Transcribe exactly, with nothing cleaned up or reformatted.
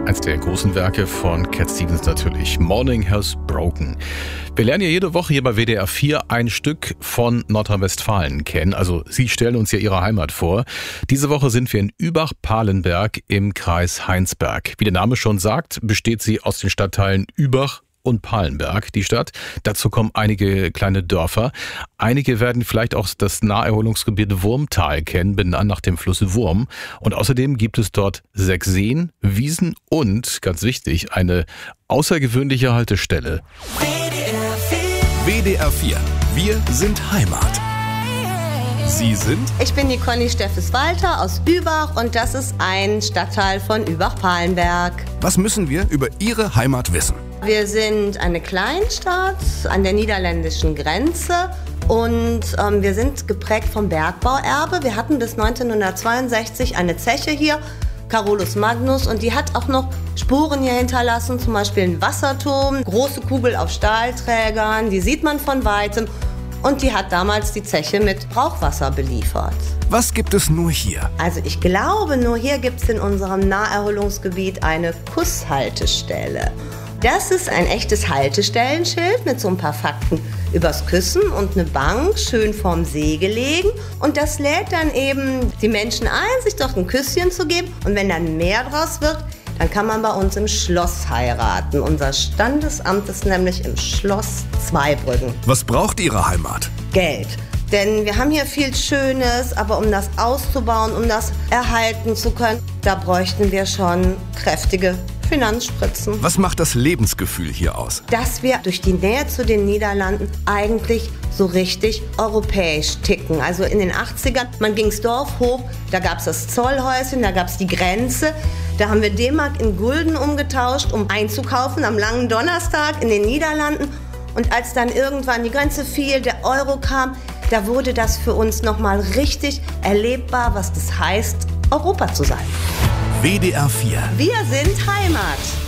Eins der großen Werke von Cat Stevens natürlich. Morning Has Broken. Wir lernen ja jede Woche hier bei W D R vier ein Stück von Nordrhein-Westfalen kennen. Also Sie stellen uns ja Ihre Heimat vor. Diese Woche sind wir in Übach-Palenberg im Kreis Heinsberg. Wie der Name schon sagt, besteht sie aus den Stadtteilen Übach und Palenberg, die Stadt. Dazu kommen einige kleine Dörfer. Einige werden vielleicht auch das Naherholungsgebiet Wurmtal kennen, benannt nach dem Fluss Wurm. Und außerdem gibt es dort sechs Seen, Wiesen und, ganz wichtig, eine außergewöhnliche Haltestelle. W D R vier. Wir sind Heimat. Sie sind? Ich bin die Conny Steffes-Walter aus Übach und das ist ein Stadtteil von Übach-Palenberg. Was müssen wir über Ihre Heimat wissen? Wir sind eine Kleinstadt an der niederländischen Grenze und ähm, wir sind geprägt vom Bergbauerbe. Wir hatten bis neunzehnhundertzweiundsechzig eine Zeche hier, Carolus Magnus, und die hat auch noch Spuren hier hinterlassen, zum Beispiel einen Wasserturm, große Kugel auf Stahlträgern, die sieht man von Weitem. Und die hat damals die Zeche mit Brauchwasser beliefert. Was gibt es nur hier? Also ich glaube, nur hier gibt es in unserem Naherholungsgebiet eine Kusshaltestelle. Das ist ein echtes Haltestellenschild mit so ein paar Fakten übers Küssen und eine Bank schön vorm See gelegen. Und das lädt dann eben die Menschen ein, sich doch ein Küsschen zu geben. Und wenn dann mehr draus wird, dann kann man bei uns im Schloss heiraten. Unser Standesamt ist nämlich im Schloss Zweibrücken. Was braucht Ihre Heimat? Geld. Denn wir haben hier viel Schönes, aber um das auszubauen, um das erhalten zu können, da bräuchten wir schon kräftige Finanzspritzen. Was macht das Lebensgefühl hier aus? Dass wir durch die Nähe zu den Niederlanden eigentlich so richtig europäisch ticken. Also in den achtzigern, man ging's Dorf hoch, da gab's das Zollhäuschen, da gab's die Grenze. Da haben wir D-Mark in Gulden umgetauscht, um einzukaufen am langen Donnerstag in den Niederlanden. Und als dann irgendwann die Grenze fiel, der Euro kam, da wurde das für uns nochmal richtig erlebbar, was das heißt, Europa zu sein. W D R vier. Wir sind Heimat.